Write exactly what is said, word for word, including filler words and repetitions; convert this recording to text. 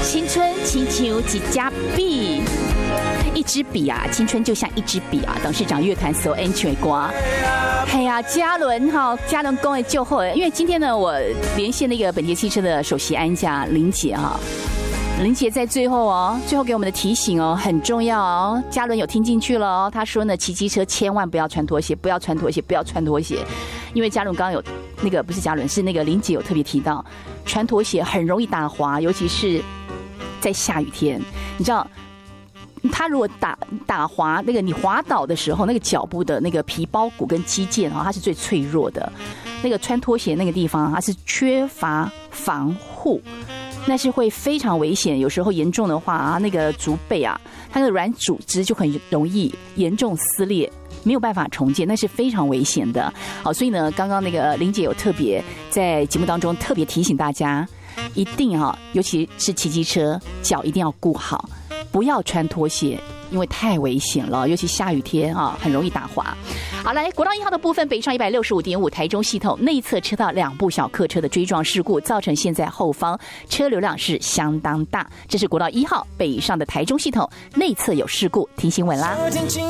青春亲像几家笔，一支笔啊，青春就像一支笔啊。董事长乐团所演唱的歌，哎呀，嘉伦哈，嘉伦公的救后，因为今天呢，我连线那个本田汽车的首席安驾林姐哈。林姐在最后哦，最后给我们的提醒哦，很重要哦。嘉伦有听进去了哦，他说呢，骑机车千万不要穿拖鞋，不要穿拖鞋，不要穿拖鞋，因为嘉伦刚刚有那个不是嘉伦，是那个林姐有特别提到，穿拖鞋很容易打滑，尤其是在下雨天，你知道。他如果打打滑，那个你滑倒的时候，那个脚部的那个皮包骨跟肌腱哈，它是最脆弱的。那个穿拖鞋那个地方，它是缺乏防护，那是会非常危险。有时候严重的话啊，那个足背啊，它的软组织就很容易严重撕裂。没有办法重建，那是非常危险的。好，所以呢，刚刚那个林姐有特别在节目当中特别提醒大家，一定哈，尤其是骑机车，脚一定要顾好，不要穿拖鞋，因为太危险了，尤其下雨天啊，很容易打滑。好，来国道一号的部分，北上一百六十五点五，台中系统内侧车道两部小客车的追撞事故，造成现在后方车流量是相当大。这是国道一号北上的台中系统内侧有事故，提醒稳啦。